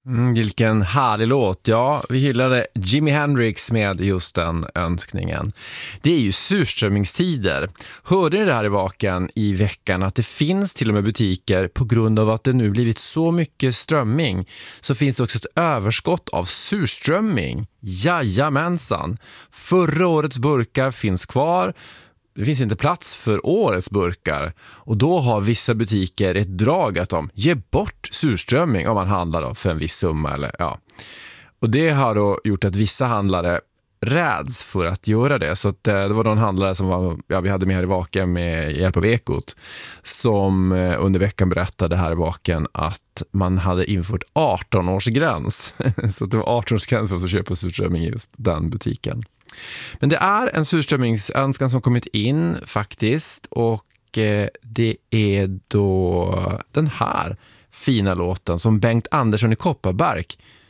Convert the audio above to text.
Vilken härlig låt. Ja, vi hyllade Jimi Hendrix med just den önskningen. Det är ju surströmmingstider. Hörde ni det här i vaken i veckan att det finns till och med butiker på grund av att det nu blivit så mycket strömming, så finns det också ett överskott av surströmming. Jajamensan. Förra årets burkar finns kvar. Det finns inte plats för årets burkar, och då har vissa butiker ett drag att de ger bort surströmming om man handlar då för en viss summa. Eller, ja. Och det har då gjort att vissa handlare räds för att göra det. Så att, det var någon handlare som vi hade med här i vaken med hjälp av Ekot, som under veckan berättade här i vaken att man hade infört 18-årsgräns. Så att det var 18-årsgräns för att köpa surströmming i just den butiken. Men det är en surströmmingsönskan som kommit in faktiskt, och det är då den här fina låten som Bengt Andersson i Kopparberg